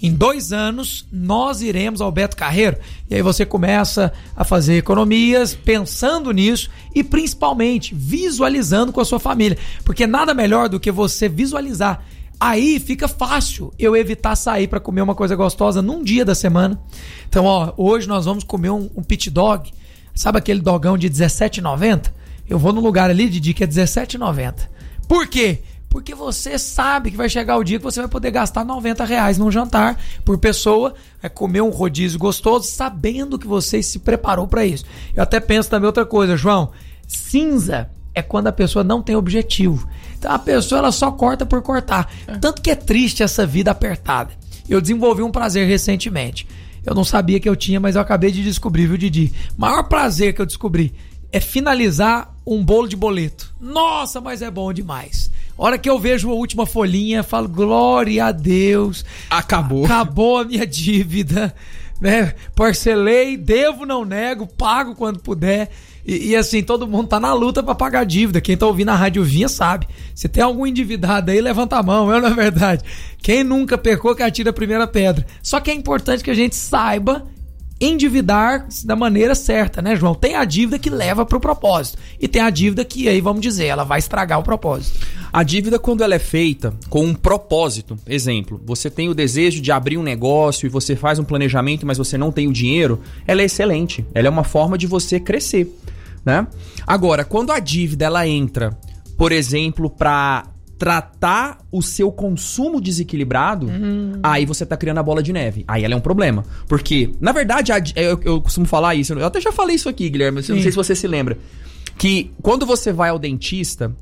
Em 2 anos, nós iremos ao Beto Carreiro. E aí você começa a fazer economias pensando nisso e principalmente visualizando com a sua família. Porque nada melhor do que você visualizar. Aí fica fácil eu evitar sair para comer uma coisa gostosa num dia da semana. Então, hoje nós vamos comer um pit dog. Sabe aquele dogão de R$17,90? Eu vou num lugar ali, Didi, que é R$17,90. Por quê? Porque você sabe que vai chegar o dia que você vai poder gastar R$90 num jantar por pessoa, comer um rodízio gostoso, sabendo que você se preparou para isso. Eu até penso também outra coisa, João. Cinza é quando a pessoa não tem objetivo. Então a pessoa ela só corta por cortar. Tanto que é triste essa vida apertada. Eu desenvolvi um prazer recentemente. Eu não sabia que eu tinha, mas eu acabei de descobrir, viu, Didi? O maior prazer que eu descobri é finalizar um bolo de boleto. Nossa, mas é bom demais. A hora que eu vejo a última folhinha, falo, glória a Deus. Acabou a minha dívida, né? Parcelei, devo, não nego, pago quando puder. E assim, todo mundo tá na luta pra pagar a dívida. Quem tá ouvindo a Rádio Vinha sabe. Se tem algum endividado aí, levanta a mão. Na verdade, quem nunca pecou que atira a primeira pedra. Só que é importante que a gente saiba endividar da maneira certa, né, João? Tem a dívida que leva pro propósito e tem a dívida que, aí vamos dizer, ela vai estragar o propósito. A dívida, quando ela é feita com um propósito, exemplo, você tem o desejo de abrir um negócio e você faz um planejamento, mas você não tem o dinheiro, ela é excelente. Ela é uma forma de você crescer, né? Agora, quando a dívida ela entra, por exemplo, para tratar o seu consumo desequilibrado, aí você tá criando a bola de neve. Aí ela é um problema. Porque, na verdade, eu costumo falar isso. Eu até já falei isso aqui, Guilherme. Não sei se você se lembra. Que quando você vai ao dentista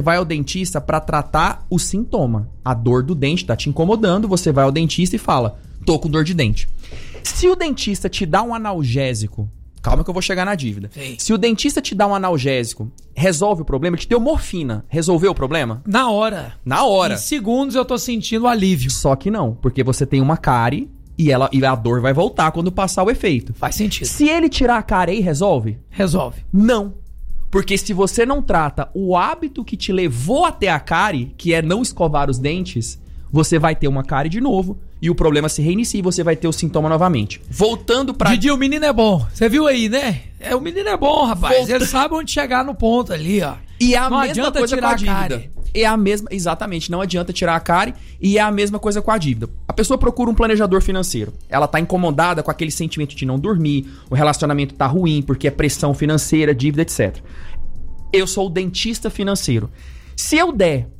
pra tratar o sintoma. A dor do dente tá te incomodando, você vai ao dentista e fala, tô com dor de dente. Se o dentista te dá um analgésico, calma que eu vou chegar na dívida. Sim. Se o dentista te dá um analgésico, resolve o problema? Te deu morfina, resolveu o problema? Na hora. Em segundos eu tô sentindo alívio. Só que não, porque você tem uma cárie e a dor vai voltar quando passar o efeito. Faz sentido. Se ele tirar a cárie aí, resolve? Resolve. Não. Porque se você não trata o hábito que te levou até a cárie, que é não escovar os dentes, você vai ter uma cárie de novo e o problema se reinicia e você vai ter o sintoma novamente. Voltando pra... Didi, o menino é bom. Você viu aí, né? O menino é bom, rapaz. Ele sabe onde chegar no ponto ali, ó. E é a mesma coisa com a dívida. É a mesma... Exatamente, não adianta tirar a cárie e é a mesma coisa com a dívida. A pessoa procura um planejador financeiro. Ela tá incomodada com aquele sentimento de não dormir, o relacionamento tá ruim porque é pressão financeira, dívida, etc. Eu sou o dentista financeiro. Se eu der...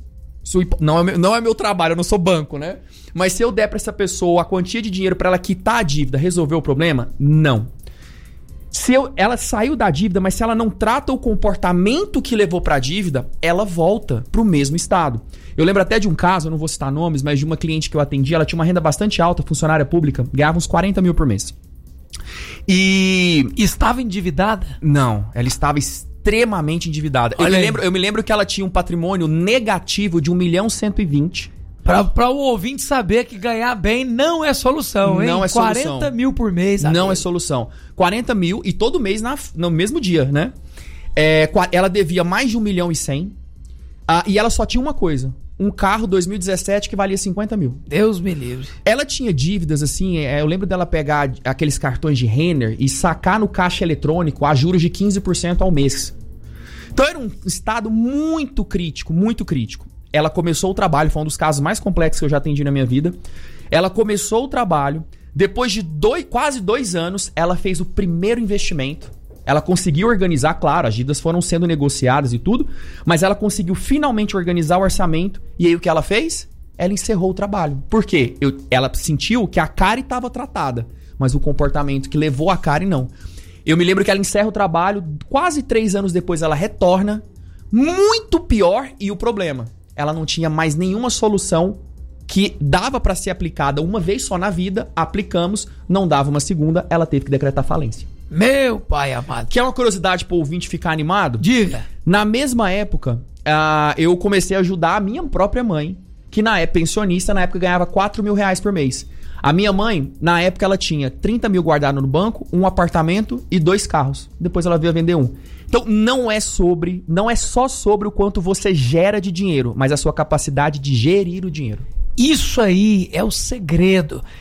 Não é meu trabalho, eu não sou banco, né? Mas se eu der pra essa pessoa a quantia de dinheiro pra ela quitar a dívida, resolver o problema? Não. Ela saiu da dívida, mas se ela não trata o comportamento que levou pra dívida, ela volta pro mesmo estado. Eu lembro até de um caso, eu não vou citar nomes, mas de uma cliente que eu atendi, ela tinha uma renda bastante alta, funcionária pública, ganhava uns 40 mil por mês. E... Estava endividada? Não, ela estava extremamente endividada. Eu me lembro que ela tinha um patrimônio negativo de 1.120.000. Pra o ouvinte saber que ganhar bem não é solução, hein? Não é solução. 40 mil por mês. Não é solução. 40 mil e todo mês no mesmo dia, né? Ela devia mais de 1.100.000. E ela só tinha uma coisa. Um carro 2017 que valia 50 mil. Deus me livre. Ela tinha dívidas, assim, eu lembro dela pegar aqueles cartões de Renner e sacar no caixa eletrônico a juros de 15% ao mês. Então era um estado muito crítico, muito crítico. Ela começou o trabalho, foi um dos casos mais complexos que eu já atendi na minha vida. Ela começou o trabalho, depois de quase 2 anos, ela fez o primeiro investimento. Ela conseguiu organizar, claro, as dívidas foram sendo negociadas e tudo, mas ela conseguiu finalmente organizar o orçamento. E aí o que ela fez? Ela encerrou o trabalho. Por quê? Ela sentiu que a cárie estava tratada, mas o comportamento que levou a cárie não. Eu me lembro que ela encerra o trabalho, quase 3 anos depois ela retorna, muito pior, e o problema? Ela não tinha mais nenhuma solução que dava para ser aplicada uma vez só na vida, aplicamos, não dava uma segunda, ela teve que decretar falência. Meu pai amado. Quer uma curiosidade pro ouvinte ficar animado? Diga. Na mesma época, eu comecei a ajudar a minha própria mãe, que na época, pensionista, na época ganhava 4 mil reais por mês. A minha mãe, na época, ela tinha 30 mil guardado no banco, um apartamento e 2 carros. Depois ela veio a vender um. Então, não é só sobre o quanto você gera de dinheiro, mas a sua capacidade de gerir o dinheiro. Isso aí é o segredo.